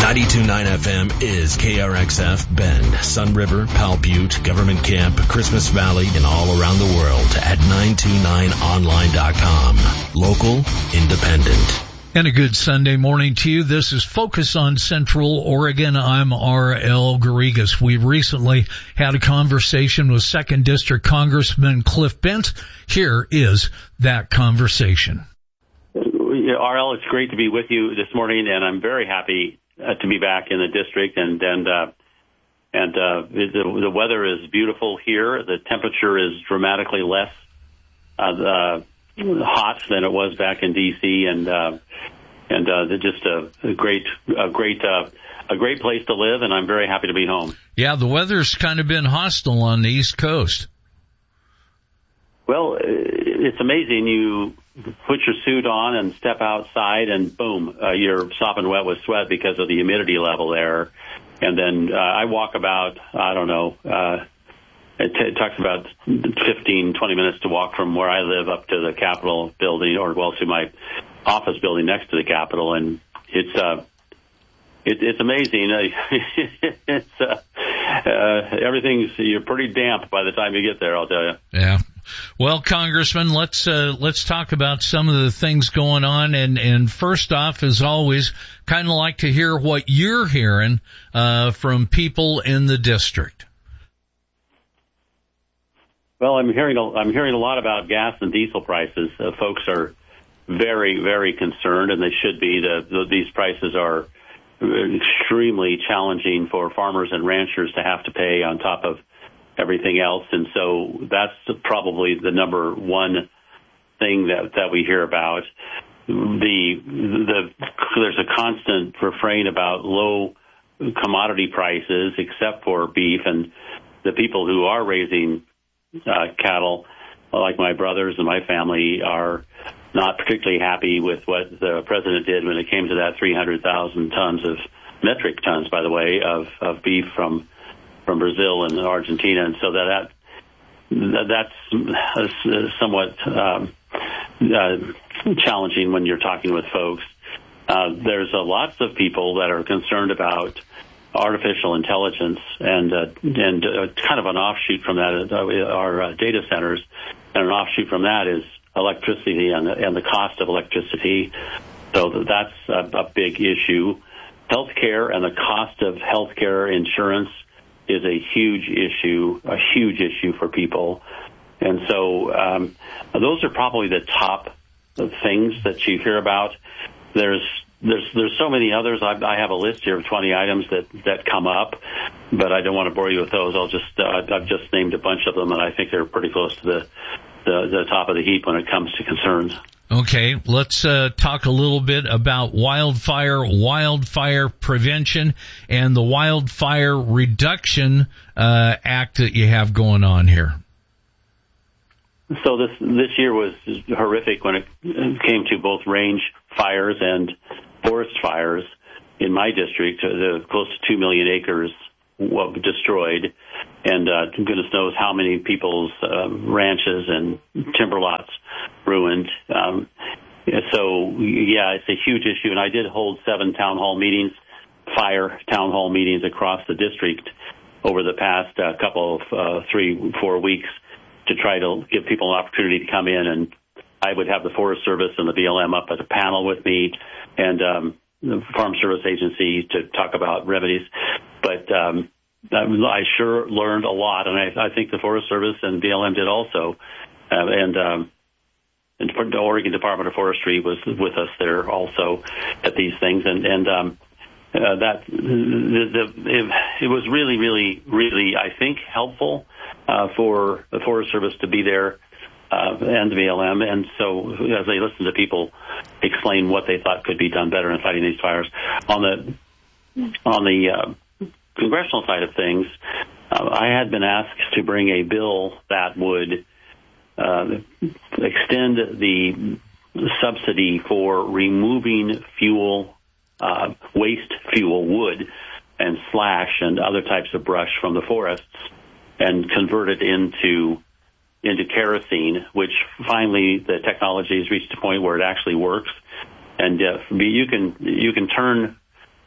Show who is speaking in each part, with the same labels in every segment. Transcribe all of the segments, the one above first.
Speaker 1: 92.9 FM is KRXF Bend, Sun River, Powell Butte, Government Camp, Christmas Valley, and all around the world at 929online.com. Local, independent.
Speaker 2: And a good Sunday morning to you. This is Focus on Central Oregon. I'm R.L. Garrigas. We recently had a conversation with 2nd District Congressman Cliff Bent. Here is that conversation.
Speaker 3: R.L., it's great to be with you this morning, and I'm very happy to be back in the district. And the weather is beautiful here. The temperature is dramatically less hot than it was back in D.C. and just a great place to live, and I'm very happy to be home.
Speaker 2: Yeah, the weather's kind of been hostile on the East Coast.
Speaker 3: Well, it's amazing. You put your suit on and step outside, and boom, you're sopping wet with sweat because of the humidity level there. And then I walk about, it talks about 15, 20 minutes to walk from where I live up to the Capitol building, to my office building next to the Capitol, and it's amazing. You're pretty damp by the time you get there, I'll tell you.
Speaker 2: Yeah. Well, Congressman, let's talk about some of the things going on, and first off, as always, kind of like to hear what you're hearing from people in the district.
Speaker 3: Well, I'm hearing a lot about gas and diesel prices. Folks are very, very concerned, and they should be. These prices are extremely challenging for farmers and ranchers to have to pay on top of everything else, and so that's probably the number one thing that we hear about. There's a constant refrain about low commodity prices, except for beef, and the people who are raising cattle, like my brothers and my family, are not particularly happy with what the president did when it came to that 300,000 metric tons, by the way, of beef from Brazil and Argentina, and so that's somewhat challenging when you're talking with folks. There's lots of people that are concerned about artificial intelligence, and kind of an offshoot from that are data centers, and an offshoot from that is electricity and the cost of electricity. So that's a big issue. Healthcare and the cost of healthcare insurance is a huge issue for people. And so those are probably the top things that you hear about. There's so many others. I have a list here of 20 items that come up, but I don't want to bore you with those. I've just named a bunch of them, and I think they're pretty close to the top of the heap when it comes to concerns.
Speaker 2: Okay, let's talk a little bit about wildfire prevention, and the Wildfire Reduction Act that you have going on here.
Speaker 3: So this year was horrific when it came to both range fires and forest fires in my district. Close to 2 million acres were destroyed, and goodness knows how many people's ranches and timber lots ruined. So, yeah, it's a huge issue, and I did hold 7 fire town hall meetings across the district over the past couple of 3-4 weeks to try to give people an opportunity to come in, and I would have the Forest Service and the BLM up at a panel with me, and the Farm Service Agency to talk about remedies. But I sure learned a lot, and I think the Forest Service and BLM did also. And the Oregon Department of Forestry was with us there also at these things, and it was really, really, really, I think, helpful for the Forest Service to be there and the BLM. And so as they listened to people explain what they thought could be done better in fighting these fires. On the congressional side of things, I had been asked to bring a bill that would extend the subsidy for removing waste fuel, wood and slash and other types of brush from the forests, and convert it into kerosene, which finally the technology has reached a point where it actually works. And you can turn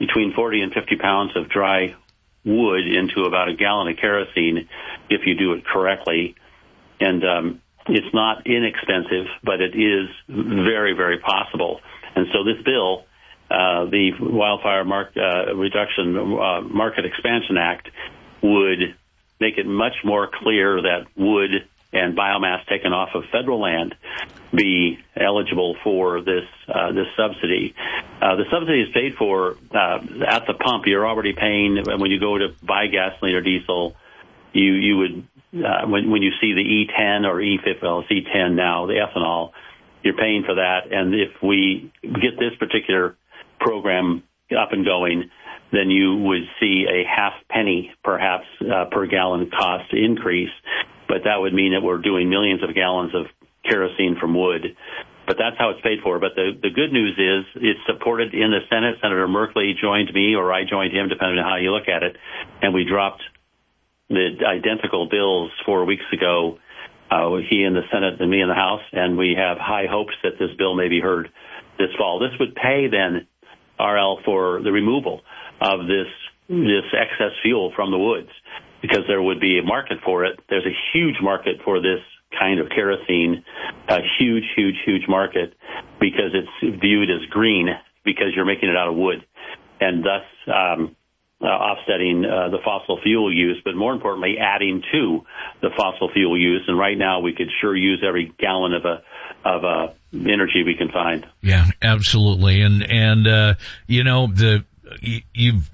Speaker 3: between 40 and 50 pounds of dry wood into about a gallon of kerosene if you do it correctly. And it's not inexpensive, but it is very, very possible. And so this bill, the Wildfire Reduction Market Expansion Act, would make it much more clear that wood and biomass taken off of federal land be eligible for this subsidy. The subsidy is paid for at the pump. You're already paying when you go to buy gasoline or diesel. You would when you see the E10 or E50, well, it's E10 now, the ethanol, you're paying for that. And if we get this particular program up and going, then you would see a half penny perhaps per gallon cost increase. But that would mean that we're doing millions of gallons of kerosene from wood. But that's how it's paid for. But the good news is it's supported in the Senate. Senator Merkley joined me, or I joined him, depending on how you look at it. And we dropped the identical bills 4 weeks ago, he in the Senate and me in the House, and we have high hopes that this bill may be heard this fall. This would pay then, RL, for the removal of this excess fuel from the woods, because there would be a market for it. There's a huge market for this kind of kerosene, a huge, huge, huge market, because it's viewed as green because you're making it out of wood, and thus offsetting the fossil fuel use, but more importantly, adding to the fossil fuel use. And right now, we could sure use every gallon of energy we can find.
Speaker 2: Yeah, absolutely. And you know, you've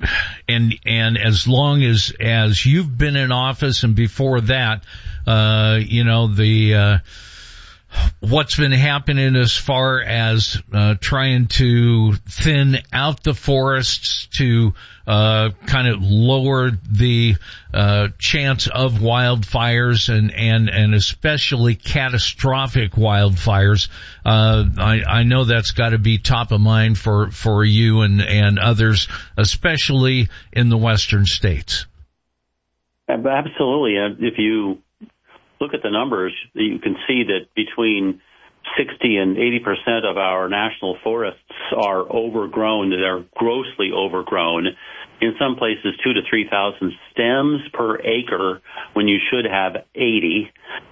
Speaker 2: as long as you've been in office and before that, you know, what's been happening as far as trying to thin out the forests to kind of lower the chance of wildfires and especially catastrophic wildfires. I know that's got to be top of mind for you and others, especially in the western states.
Speaker 3: Absolutely. If you look at the numbers, you can see that between 60 and 80% of our national forests are overgrown. They're grossly overgrown. In some places, 2,000 to 3,000 stems per acre when you should have 80.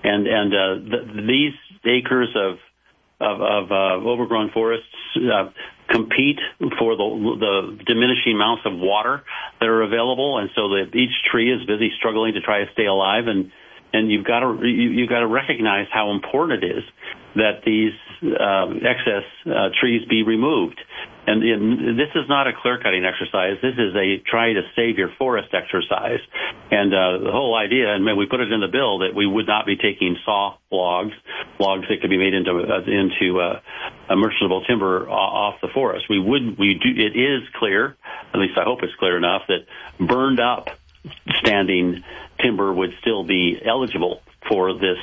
Speaker 3: And these acres of overgrown forests compete for the diminishing amounts of water that are available, and so that each tree is busy struggling to try to stay alive. And you've got to recognize how important it is that these excess trees be removed. And this is not a clear-cutting exercise. This is a try to save your forest exercise. And the whole idea, and we put it in the bill, that we would not be taking saw logs that could be made into merchantable timber off the forest. It is clear, at least I hope it's clear enough, that burned up standing timber would still be eligible for this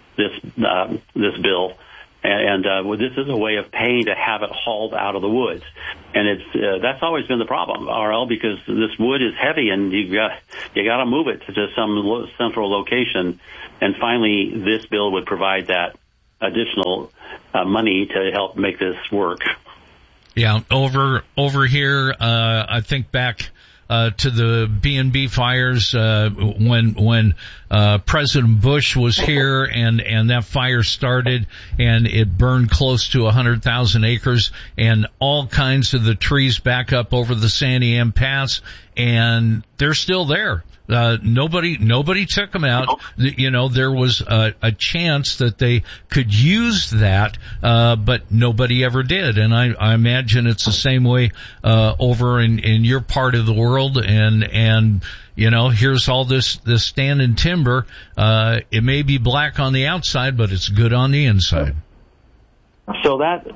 Speaker 3: bill, and this is a way of paying to have it hauled out of the woods, and that's always been the problem, RL, because this wood is heavy, and you got to move it to some central location, and finally this bill would provide that additional money to help make this work.
Speaker 2: Yeah, over here, I think back to the B&B fires, when President Bush was here and that fire started and it burned close to 100,000 acres and all kinds of the trees back up over the Sandy Am Pass, and they're still there. Nobody took them out. You know, there was a chance that they could use that, but nobody ever did. And I imagine it's the same way, over in your part of the world. And, you know, here's all this standing timber. It may be black on the outside, but it's good on the inside.
Speaker 3: So that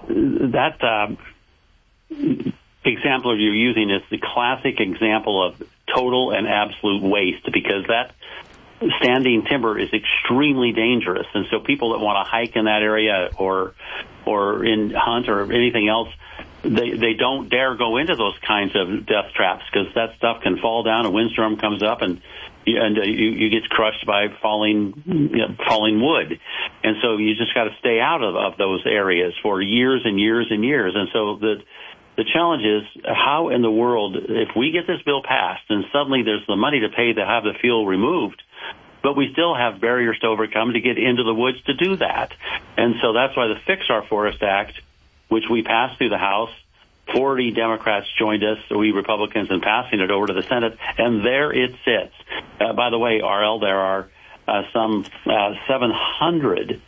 Speaker 3: example you're using is the classic example of total and absolute waste, because that standing timber is extremely dangerous. And so people that want to hike in that area or in hunt or anything else, they don't dare go into those kinds of death traps, because that stuff can fall down, a windstorm comes up, and you get crushed by falling wood. And so you just got to stay out of those areas for years and years and years. And so the challenge is how in the world, if we get this bill passed and suddenly there's the money to pay to have the fuel removed, but we still have barriers to overcome to get into the woods to do that. And so that's why the Fix Our Forest Act, which we passed through the House, 40 Democrats joined us, we Republicans, in passing it over to the Senate, and there it sits. By the way, RL, there are some 700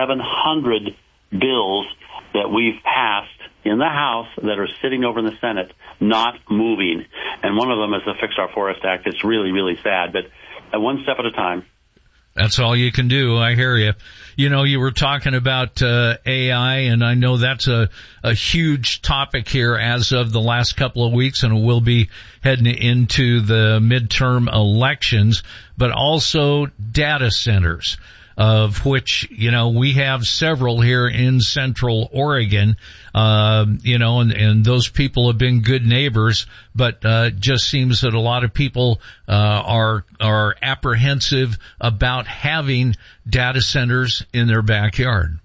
Speaker 3: bills that we've passed in the House that are sitting over in the Senate, not moving. And one of them is the Fix Our Forest Act. It's really, really sad, but one step at a time.
Speaker 2: That's all you can do. I hear you. You know, you were talking about AI, and I know that's a huge topic here as of the last couple of weeks, and we'll be heading into the midterm elections, but also data centers, of which, you know, we have several here in Central Oregon, you know, and those people have been good neighbors, but just seems that a lot of people are apprehensive about having data centers in their backyard.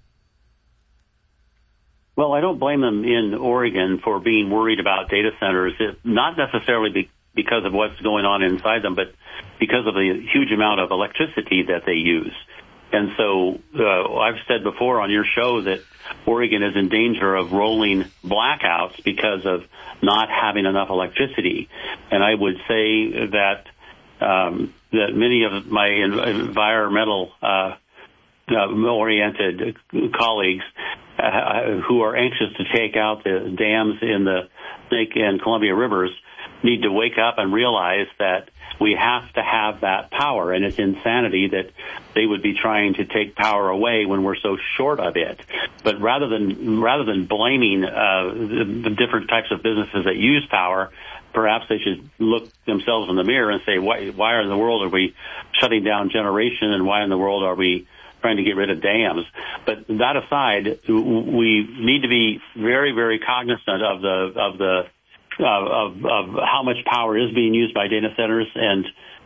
Speaker 3: Well, I don't blame them in Oregon for being worried about data centers, not necessarily because of what's going on inside them, but because of the huge amount of electricity that they use. And so I've said before on your show that Oregon is in danger of rolling blackouts because of not having enough electricity. And I would say that that many of my environmental oriented colleagues who are anxious to take out the dams in the Snake and Columbia rivers need to wake up and realize that we have to have that power, and it's insanity that they would be trying to take power away when we're so short of it. But rather than blaming the different types of businesses that use power, perhaps they should look themselves in the mirror and say, why in the world are we shutting down generation, and why in the world are we trying to get rid of dams? But that aside, we need to be very, very cognizant of how much power is being used by data centers and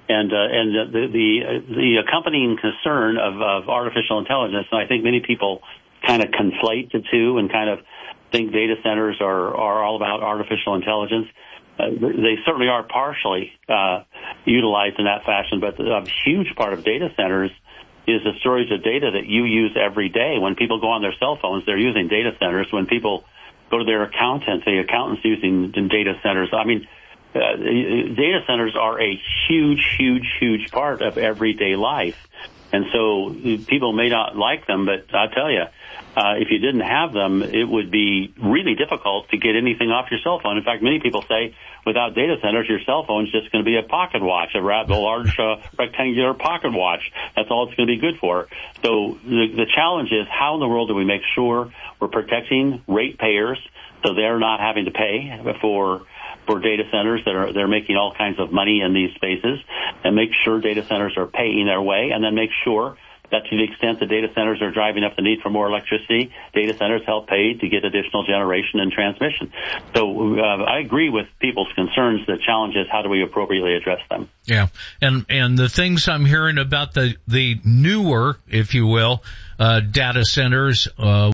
Speaker 3: the accompanying concern of artificial intelligence. And I think many people kind of conflate the two and kind of think data centers are all about artificial intelligence. They certainly are partially utilized in that fashion, but a huge part of data centers is the storage of data that you use every day. When people go on their cell phones, they're using data centers. When people go to their accountant, the accountant's using data centers. I mean, data centers are a huge part of everyday life. And so people may not like them, but I'll tell you, if you didn't have them, it would be really difficult to get anything off your cell phone. In fact, many people say without data centers, your cell phone is just going to be a pocket watch, a large rectangular pocket watch. That's all it's going to be good for. So the challenge is, how in the world do we make sure we're protecting ratepayers so they're not having to pay for data centers they're making all kinds of money in these spaces, and make sure data centers are paying their way, and then make sure that to the extent the data centers are driving up the need for more electricity, data centers help pay to get additional generation and transmission. So I agree with people's concerns. The challenge is, how do we appropriately address them?
Speaker 2: Yeah, and the things I'm hearing about the newer, if you will, data centers,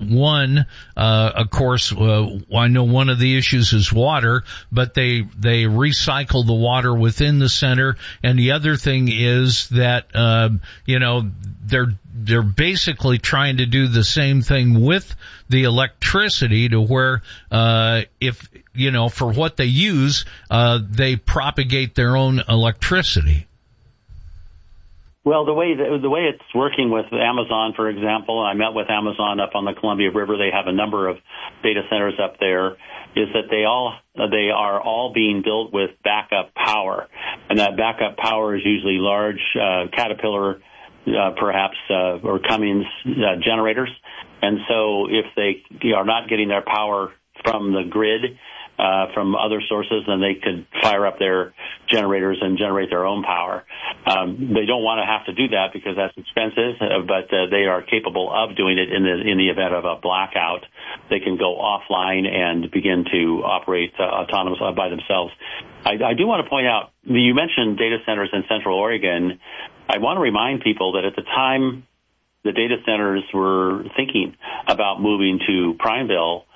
Speaker 2: of course, I know one of the issues is water, but they recycle the water within the center, and the other thing is that, they're basically trying to do the same thing with the electricity, to where, for what they use, they propagate their own electricity.
Speaker 3: Well, the way it's working with Amazon, for example, I met with Amazon up on the Columbia River. They have a number of data centers up there. Is that they are all being built with backup power, and that backup power is usually large Caterpillar, perhaps or Cummins generators. And so, if they are not getting their power from the grid, from other sources, then they could fire up their generators and generate their own power. They don't want to have to do that because that's expensive, but they are capable of doing it in the event of a blackout. They can go offline and begin to operate autonomously by themselves. I do want to point out, you mentioned data centers in Central Oregon. I want to remind people that at the time the data centers were thinking about moving to Prineville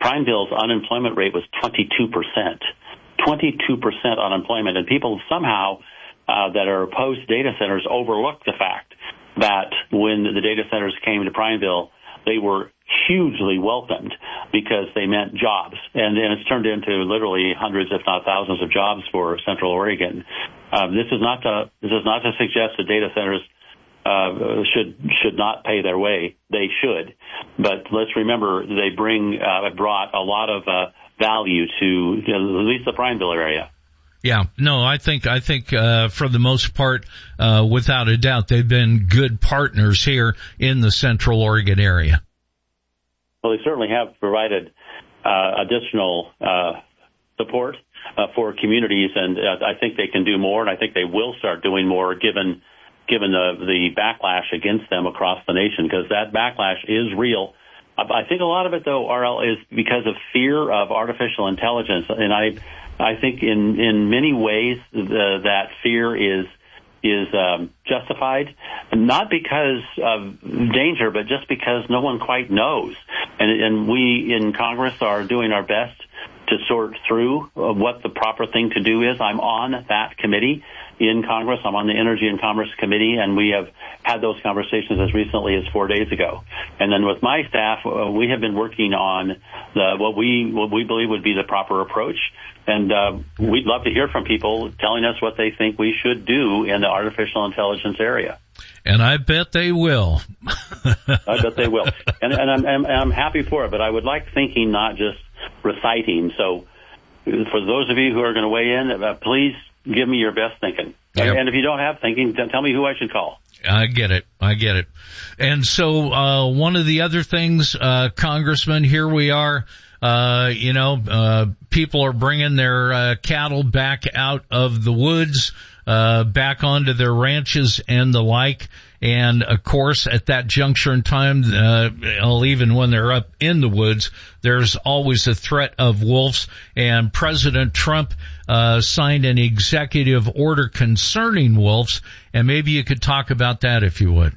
Speaker 3: Prineville's unemployment rate was 22%. 22% unemployment, and people somehow that are opposed to data centers overlook the fact that when the data centers came to Prineville, they were hugely welcomed because they meant jobs, and it's turned into literally hundreds, if not thousands, of jobs for Central Oregon. This is not to suggest that data centers should not pay their way. They should, but let's remember they brought a lot of value to at least the Prineville area.
Speaker 2: Yeah, no, I think for the most part, without a doubt, they've been good partners here in the Central Oregon area.
Speaker 3: Well, they certainly have provided additional support for communities, and I think they can do more, and I think they will start doing more given the backlash against them across the nation, because that backlash is real. I think a lot of it, though, RL, is because of fear of artificial intelligence, and I think in many ways that fear is justified, not because of danger, but just because no one quite knows. And we in Congress are doing our best to sort through what the proper thing to do is. I'm on that committee in Congress. I'm on the Energy and Commerce Committee, and we have had those conversations as recently as 4 days ago. And then with my staff, we have been working on what we believe would be the proper approach. And we'd love to hear from people telling us what they think we should do in the artificial intelligence area.
Speaker 2: And I bet they will.
Speaker 3: I bet they will. And I'm happy for it, but I would like thinking, not just reciting. So for those of you who are going to weigh in, please give me your best thinking. Yep. And if you don't have thinking, tell me who I should call.
Speaker 2: I get it. And so one of the other things, Congressman, here we are. People are bringing their cattle back out of the woods, back onto their ranches and the like. And of course, at that juncture in time, even when they're up in the woods, there's always a threat of wolves. And President Trump signed an executive order concerning wolves. And maybe you could talk about that if you would.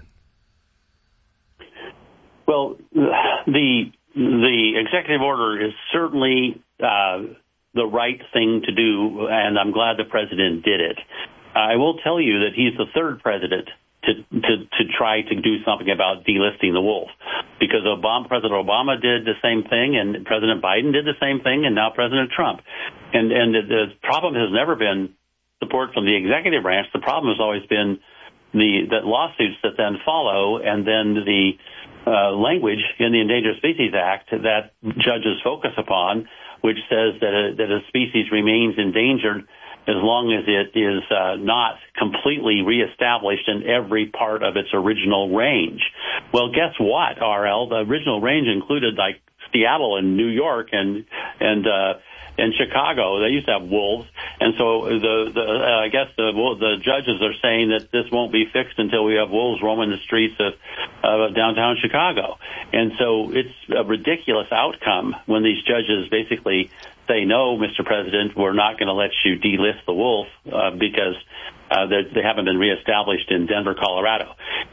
Speaker 3: Well, the executive order is certainly the right thing to do, and I'm glad the president did it. I will tell you that he's the third president to try to do something about delisting the wolf, because President Obama did the same thing, and President Biden did the same thing, and now President Trump. And the problem has never been support from the executive branch. The problem has always been the lawsuits that then follow, and then the language in the Endangered Species Act that judges focus upon, which says that a species remains endangered as long as it is not completely reestablished in every part of its original range. Well, guess what, RL? The original range included like Seattle and New York and Chicago. They used to have wolves, and so I guess the judges are saying that this won't be fixed until we have wolves roaming the streets of downtown Chicago. And so it's a ridiculous outcome when these judges basically say, no, Mr. President, we're not going to let you delist the wolf because they haven't been reestablished in Denver, Colorado,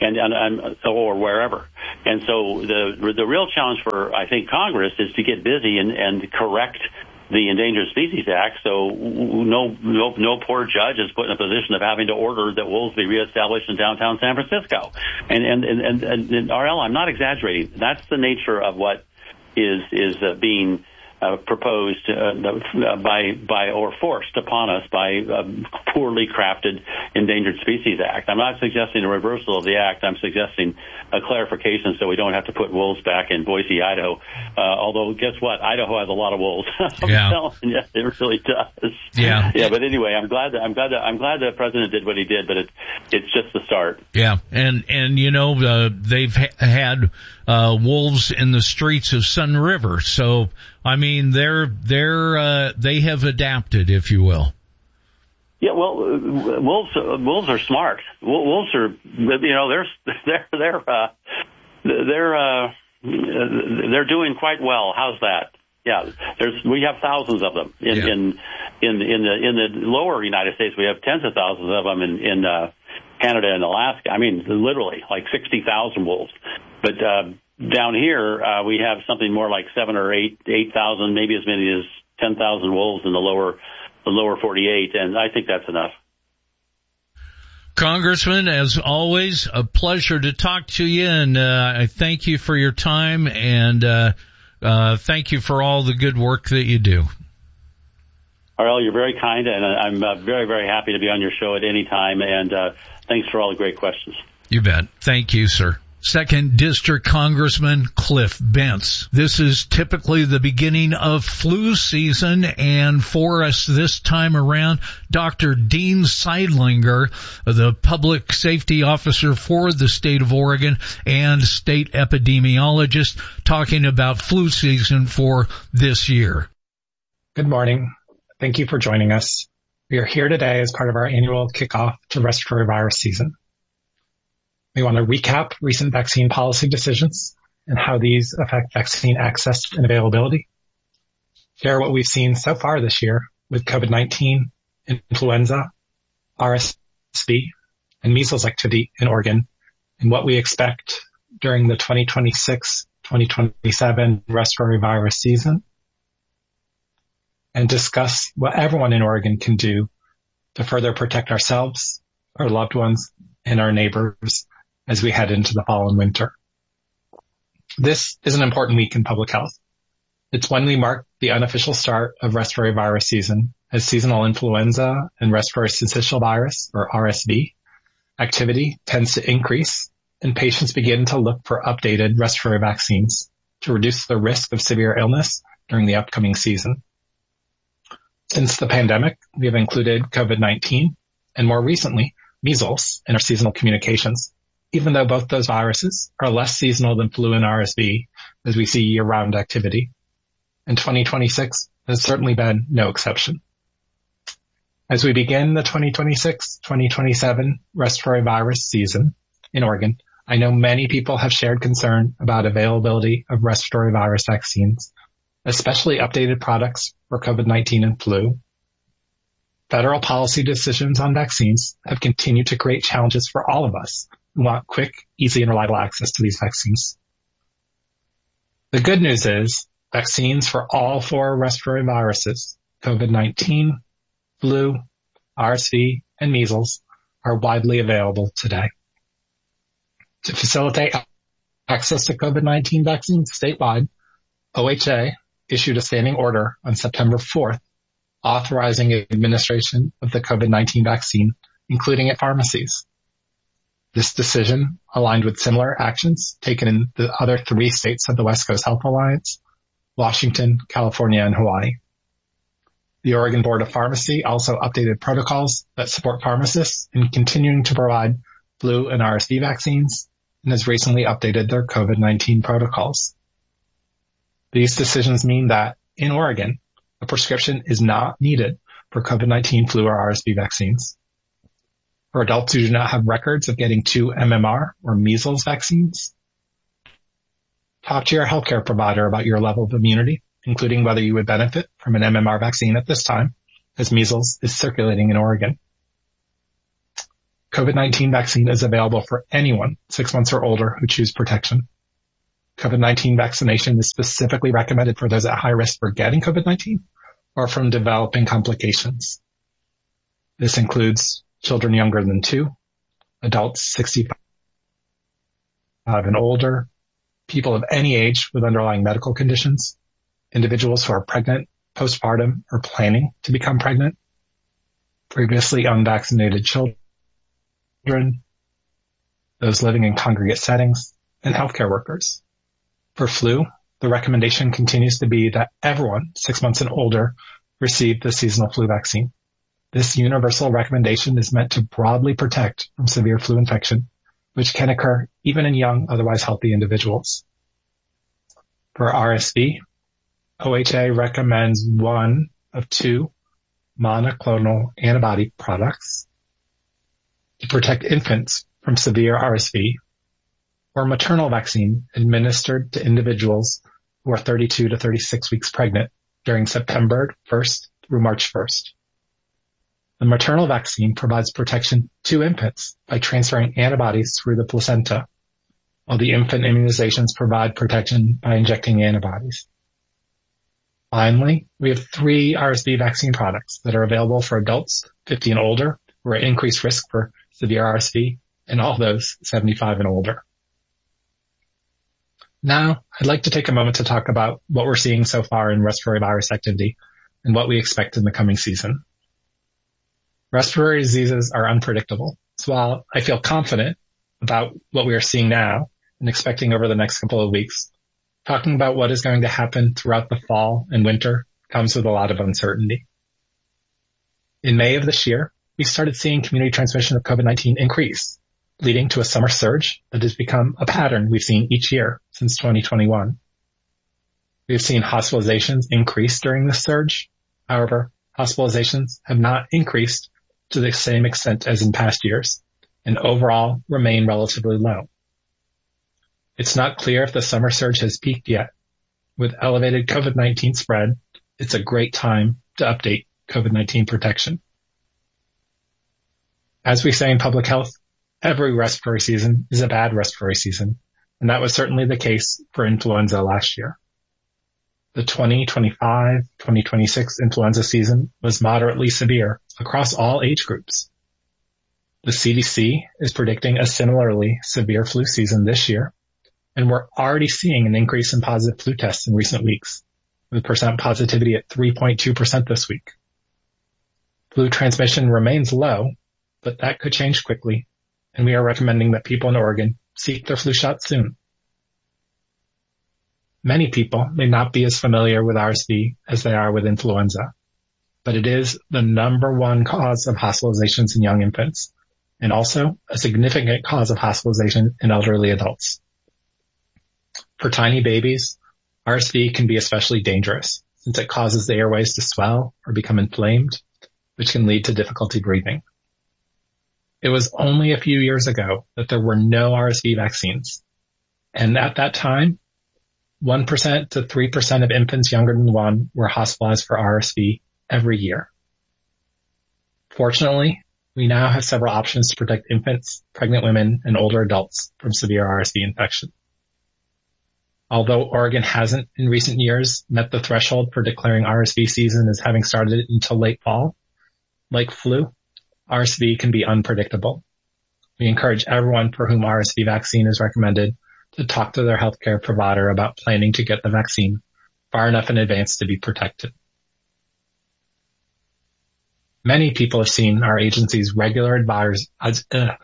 Speaker 3: or wherever. And so the real challenge for, I think, Congress is to get busy and correct the Endangered Species Act, so no poor judge is put in a position of having to order that wolves be reestablished in downtown San Francisco. And RL, I'm not exaggerating. That's the nature of what is being proposed by or forced upon us by a poorly crafted Endangered Species Act. I'm not suggesting a reversal of the act. I'm suggesting a clarification so we don't have to put wolves back in Boise, Idaho. Although, guess what? Idaho has a lot of wolves. I'm telling you, it really does.
Speaker 2: Yeah.
Speaker 3: Yeah. But anyway, I'm glad the president did what he did. But it's just the start.
Speaker 2: Yeah. And they've had wolves in the streets of Sun River. So, I mean, they have adapted, if you will.
Speaker 3: Yeah, well, wolves are smart. Wolves are, they're doing quite well. How's that? Yeah, we have thousands of them in the lower United States. We have tens of thousands of them in Canada and Alaska. I mean, literally like 60,000 wolves. But down here, we have something more like 7,000 or 8,000, maybe as many as 10,000 wolves in the lower 48, and I think that's enough.
Speaker 2: Congressman, as always, a pleasure to talk to you, and I thank you for your time, and thank you for all the good work that you do.
Speaker 3: R.L., you're very kind, and I'm very, very happy to be on your show at any time, and thanks for all the great questions.
Speaker 2: You bet. Thank you, sir. 2nd District Congressman Cliff Bentz. This is typically the beginning of flu season, and for us this time around, Dr. Dean Seidlinger, the public safety officer for the state of Oregon and state epidemiologist, talking about flu season for this year.
Speaker 4: Good morning. Thank you for joining us. We are here today as part of our annual kickoff to respiratory virus season. We want to recap recent vaccine policy decisions and how these affect vaccine access and availability, share what we've seen so far this year with COVID-19, influenza, RSV, and measles activity in Oregon, and what we expect during the 2026-2027 respiratory virus season, and discuss what everyone in Oregon can do to further protect ourselves, our loved ones, and our neighbors as we head into the fall and winter. This is an important week in public health. It's when we mark the unofficial start of respiratory virus season, as seasonal influenza and respiratory syncytial virus, or RSV, activity tends to increase, and patients begin to look for updated respiratory vaccines to reduce the risk of severe illness during the upcoming season. Since the pandemic, we have included COVID-19 and more recently, measles in our seasonal communications, even though both those viruses are less seasonal than flu and RSV, as we see year-round activity. And 2026 has certainly been no exception. As we begin the 2026-2027 respiratory virus season in Oregon, I know many people have shared concern about availability of respiratory virus vaccines, especially updated products for COVID-19 and flu. Federal policy decisions on vaccines have continued to create challenges for all of us who want quick, easy, and reliable access to these vaccines. The good news is vaccines for all 4 respiratory viruses, COVID-19, flu, RSV, and measles, are widely available today. To facilitate access to COVID-19 vaccines statewide, OHA issued a standing order on September 4th authorizing administration of the COVID-19 vaccine, including at pharmacies. This decision aligned with similar actions taken in the other 3 states of the West Coast Health Alliance, Washington, California, and Hawaii. The Oregon Board of Pharmacy also updated protocols that support pharmacists in continuing to provide flu and RSV vaccines and has recently updated their COVID-19 protocols. These decisions mean that in Oregon, a prescription is not needed for COVID-19 flu or RSV vaccines. For adults who do not have records of getting 2 MMR or measles vaccines, talk to your healthcare provider about your level of immunity, including whether you would benefit from an MMR vaccine at this time, as measles is circulating in Oregon. COVID-19 vaccine is available for anyone 6 months or older who choose protection. COVID-19 vaccination is specifically recommended for those at high risk for getting COVID-19 or from developing complications. This includes children younger than 2, adults 65 and older, people of any age with underlying medical conditions, individuals who are pregnant, postpartum, or planning to become pregnant, previously unvaccinated children, those living in congregate settings, and healthcare workers. For flu, the recommendation continues to be that everyone 6 months and older receive the seasonal flu vaccine. This universal recommendation is meant to broadly protect from severe flu infection, which can occur even in young, otherwise healthy individuals. For RSV, OHA recommends 1 of 2 monoclonal antibody products to protect infants from severe RSV, or maternal vaccine administered to individuals who are 32 to 36 weeks pregnant during September 1st through March 1st. The maternal vaccine provides protection to infants by transferring antibodies through the placenta. while the infant immunizations provide protection by injecting antibodies. Finally, we have 3 RSV vaccine products that are available for adults 50 and older who are at increased risk for severe RSV, and all those 75 and older. Now, I'd like to take a moment to talk about what we're seeing so far in respiratory virus activity and what we expect in the coming season. Respiratory diseases are unpredictable, so while I feel confident about what we are seeing now and expecting over the next couple of weeks, talking about what is going to happen throughout the fall and winter comes with a lot of uncertainty. In May of this year, we started seeing community transmission of COVID-19 increase, leading to a summer surge that has become a pattern we've seen each year since 2021. We have seen hospitalizations increase during this surge. However, hospitalizations have not increased to the same extent as in past years, and overall remain relatively low. It's not clear if the summer surge has peaked yet. With elevated COVID-19 spread, it's a great time to update COVID-19 protection. As we say in public health, every respiratory season is a bad respiratory season, and that was certainly the case for influenza last year. The 2025-2026 influenza season was moderately severe across all age groups. The CDC is predicting a similarly severe flu season this year, and we're already seeing an increase in positive flu tests in recent weeks, with percent positivity at 3.2% this week. Flu transmission remains low, but that could change quickly, and we are recommending that people in Oregon seek their flu shot soon. Many people may not be as familiar with RSV as they are with influenza, but it is the number one cause of hospitalizations in young infants, and also a significant cause of hospitalization in elderly adults. For tiny babies, RSV can be especially dangerous since it causes the airways to swell or become inflamed, which can lead to difficulty breathing. It was only a few years ago that there were no RSV vaccines, and at that time, 1% to 3% of infants younger than 1 were hospitalized for RSV every year. Fortunately, we now have several options to protect infants, pregnant women, and older adults from severe RSV infection. Although Oregon hasn't in recent years met the threshold for declaring RSV season as having started until late fall, like flu, RSV can be unpredictable. We encourage everyone for whom RSV vaccine is recommended to talk to their healthcare provider about planning to get the vaccine far enough in advance to be protected. Many people have seen our agency's regular advisories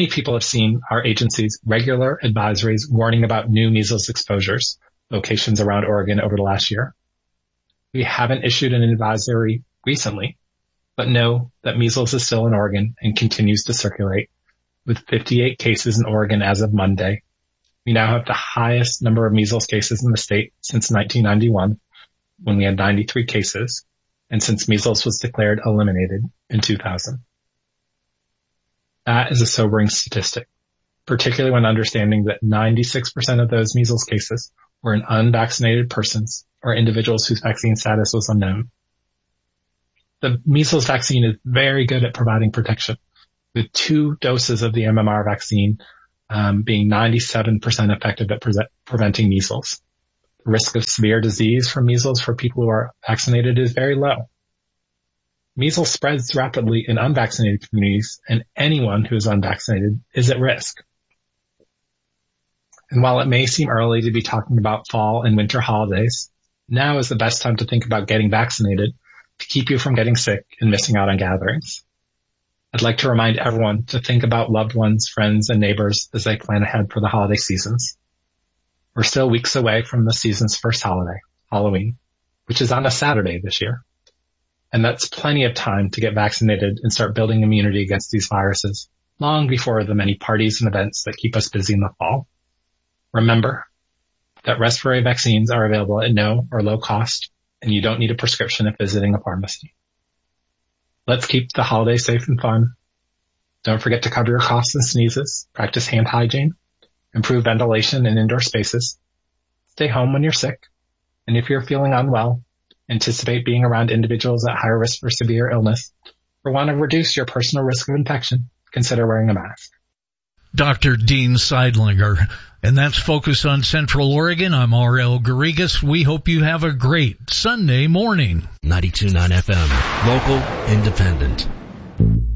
Speaker 4: warning about new measles exposures locations around Oregon over the last year. We haven't issued an advisory recently, but know that measles is still in Oregon and continues to circulate, with 58 cases in Oregon as of Monday. We now have the highest number of measles cases in the state since 1991, when we had 93 cases, and since measles was declared eliminated in 2000. That is a sobering statistic, particularly when understanding that 96% of those measles cases were in unvaccinated persons or individuals whose vaccine status was unknown. The measles vaccine is very good at providing protection, with 2 doses of the MMR vaccine being 97% effective at preventing measles. The risk of severe disease from measles for people who are vaccinated is very low. Measles spreads rapidly in unvaccinated communities, and anyone who is unvaccinated is at risk. And while it may seem early to be talking about fall and winter holidays, now is the best time to think about getting vaccinated to keep you from getting sick and missing out on gatherings. I'd like to remind everyone to think about loved ones, friends, and neighbors as they plan ahead for the holiday seasons. We're still weeks away from the season's first holiday, Halloween, which is on a Saturday this year. And that's plenty of time to get vaccinated and start building immunity against these viruses long before the many parties and events that keep us busy in the fall. Remember that respiratory vaccines are available at no or low cost, and you don't need a prescription if visiting a pharmacy. Let's keep the holiday safe and fun. Don't forget to cover your coughs and sneezes, practice hand hygiene, improve ventilation in indoor spaces, stay home when you're sick, and if you're feeling unwell, anticipate being around individuals at higher risk for severe illness or want to reduce your personal risk of infection, consider wearing a mask.
Speaker 2: Dr. Dean Seidlinger. And that's Focus on Central Oregon. I'm R.L. Garrigas. We hope you have a great Sunday morning.
Speaker 1: 92.9 FM, local, independent.